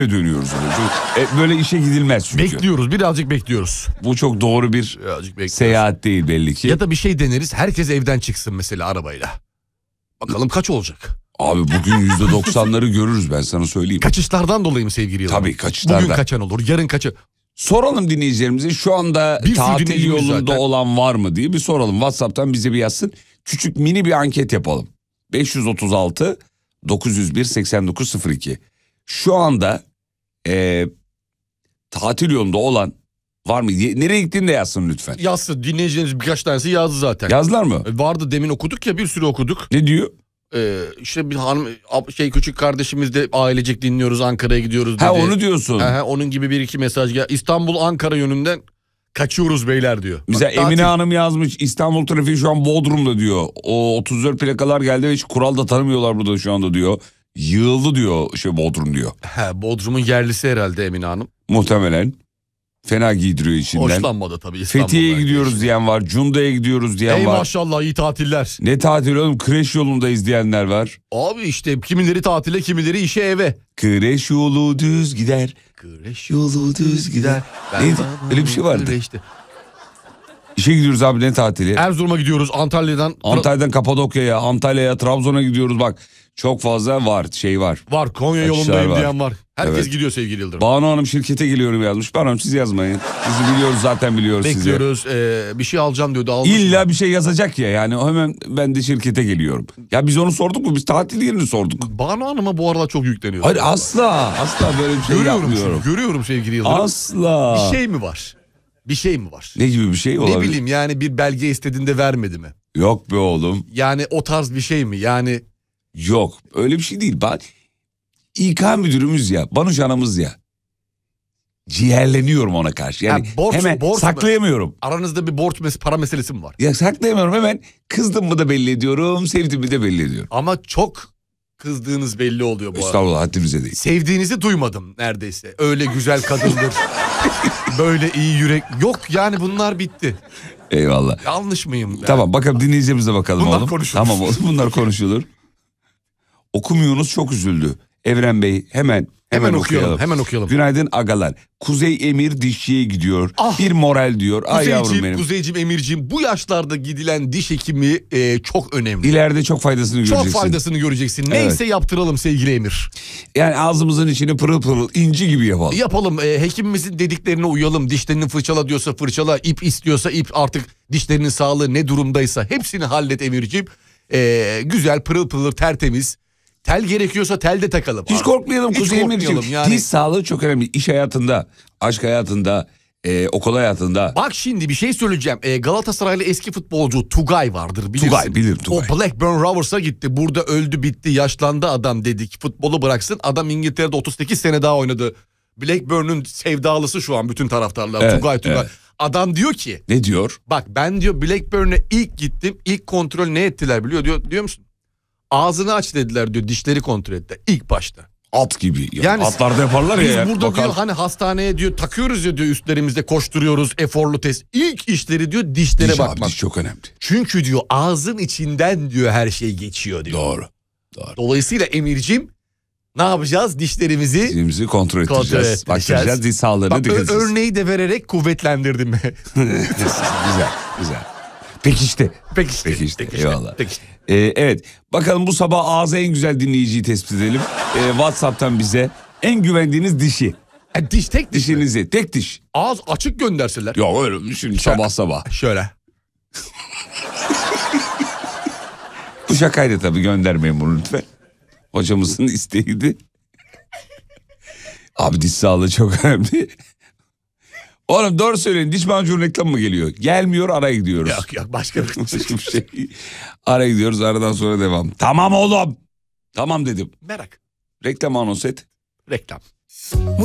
dönüyoruz. Böyle işe gidilmez çünkü. Bekliyoruz, birazcık bekliyoruz. Bu çok doğru bir seyahat değil belli ki. Ya da bir şey deneriz, herkes evden çıksın mesela arabayla. Bakalım kaç olacak? Abi bugün %90'ları görürüz, ben sana söyleyeyim. Kaçışlardan dolayı mı sevgili Yıldırım? Tabii kaçışlardan. Bugün kaçan olur, yarın kaçan. Soralım dinleyicilerimize, şu anda tatil yolunda olan var mı diye bir soralım. WhatsApp'tan bize bir yazsın. Küçük mini bir anket yapalım. 536 901 8902. Şu anda tatil yolunda olan var mı? Nereye gittiğini de yazsın lütfen. Yazsın, dinleyicilerimiz birkaç tanesi yazdı zaten. Yazdılar mı? Vardı, demin okuduk ya, bir sürü okuduk. Ne diyor? İşte bir hanım, küçük kardeşimiz de ailecek dinliyoruz, Ankara'ya gidiyoruz dedi. Ha, onu diyorsun. Onun gibi bir iki mesaj geldi. İstanbul Ankara yönünden kaçıyoruz beyler diyor. Mesela Emine Hanım yazmış, İstanbul trafiği şu an Bodrum'da diyor. O 34 plakalar geldi ve hiç kural da tanımıyorlar burada şu anda diyor. Yığıldı diyor Bodrum diyor. Bodrum'un yerlisi herhalde Emine Hanım. Muhtemelen. Fena giydiriyor içinden. Hoşlanmadı tabii İstanbul'da. Fethiye'ye gidiyoruz diyen var. Cunda'ya gidiyoruz diyen var. Maşallah, iyi tatiller. Ne tatil oğlum? Kreş yolundayız diyenler var. Abi işte kimileri tatile, kimileri işe, eve. Kreş yolu düz gider. Kreş yolu düz gider. Neydi? Öyle bir şey vardı. İşe gidiyoruz abi, ne tatili? Erzurum'a gidiyoruz, Antalya'dan Kapadokya'ya, Antalya'ya, Trabzon'a gidiyoruz bak. Çok fazla var, var. Var, Konya yolundayım diyen var. Herkes gidiyor sevgili Yıldırım. Banu Hanım şirkete geliyorum yazmış. Banu Hanım siz yazmayın. Bizi biliyoruz, zaten biliyoruz sizi. Bekliyoruz. Bir şey alacağım diyordu. İlla bir şey yazacak ya, yani hemen ben de şirkete geliyorum. Ya biz onu sorduk mu? Biz tatil yerini sorduk. Banu Hanım'a bu aralar çok yükleniyor. Hayır, asla böyle bir şey yapmıyorum. Görüyorum sevgili Yıldırım. Asla. Bir şey mi var? Bir şey mi var? Ne gibi bir şey olabilir? Ne bileyim, yani bir belge istediğinde vermedi mi? Yok be oğlum. Yani o tarz bir şey mi? Yani yok, öyle bir şey değil. İK müdürümüz ya, Banuş ya. Ciğerleniyorum ona karşı. Yani hemen saklayamıyorum. Aranızda bir para meselesi mi var? Ya saklayamıyorum, hemen kızdım mı da belli ediyorum, sevdim mi de belli ediyorum. Ama çok kızdığınız belli oluyor bu arada. Estağfurullah, haddimize değil. Sevdiğinizi duymadım neredeyse. Öyle güzel kadındır. Böyle iyi yürek. Yok yani, bunlar bitti. Eyvallah. Yanlış mıyım? Yani? Tamam, bakalım dinleyicilerimize bakalım bunlar oğlum. Konuşulur. Tamam oğlum, bunlar konuşulur. Okumuyorsunuz, çok üzüldü. Evren Bey hemen okuyalım. Günaydın agalar. Kuzey Emir dişçiye gidiyor. Bir moral diyor. Ay yavrum benim. Kuzeyciğim, Emirciğim, bu yaşlarda gidilen diş hekimi çok önemli. İleride çok faydasını göreceksin. Çok faydasını göreceksin. Neyse yaptıralım sevgili Emir. Yani ağzımızın içini pırıl pırıl, inci gibi yapalım. Yapalım. Hekimimizin dediklerine uyalım. Dişlerini fırçala diyorsa fırçala. İp istiyorsa ip. Artık dişlerinin sağlığı ne durumdaysa hepsini hallet Emirciğim. Güzel, pırıl pırıl, tertemiz. Tel gerekiyorsa tel de takalım. Hiç korkmayalım Kuzey Emirciğim. Yani. Diş sağlığı çok önemli. İş hayatında, aşk hayatında, okul hayatında. Bak şimdi bir şey söyleyeceğim. Galatasaraylı eski futbolcu Tugay vardır, bilirsin. Tugay, bilirim Tugay. O Blackburn Rovers'a gitti. Burada öldü bitti, yaşlandı adam dedik. Futbolu bıraksın. Adam İngiltere'de 38 sene daha oynadı. Blackburn'un sevdalısı şu an bütün taraftarlar. Evet, Tugay. Evet. Adam diyor ki. Ne diyor? Bak ben diyor Blackburn'e ilk gittim. İlk kontrol ne ettiler biliyor musun? Ağzını aç dediler diyor, dişleri kontrol ettiler ilk başta. At gibi. Yani atlarda yaparlar ya. Biz burada diyor hani hastaneye diyor takıyoruz ya diyor, üstlerimizde koşturuyoruz, eforlu test. İlk işleri diyor dişlere bakmak. Diş çok önemli. Çünkü diyor ağzın içinden diyor her şey geçiyor diyor. Doğru. Dolayısıyla Emir'cim ne yapacağız? Dişlerimizi kontrol edeceğiz. Bakacağız, diş sağlığına dikkat edeceğiz. Örneği de vererek kuvvetlendirdim. Güzel. Peki işte. Eyvallah. Evet, bakalım bu sabah ağza en güzel dinleyiciyi tespit edelim. WhatsApp'tan bize en güvendiğiniz dişi. Diş tek diş dişinizi mi? Tek diş. Ağız açık gönderseler. Yok öyle şimdi sabah. Şöyle. Bu şakaydı tabii, göndermeyin bunu lütfen. Hocamızın isteğiydi. Abi diş sağlığı çok önemli. Oğlum doğru söyleyin, diş macunu reklamı mı geliyor? Gelmiyor, araya gidiyoruz. Yok başka bir şey. Araya gidiyoruz, aradan sonra devam. Tamam oğlum. Tamam dedim. Merak. Reklam anons et. Reklam.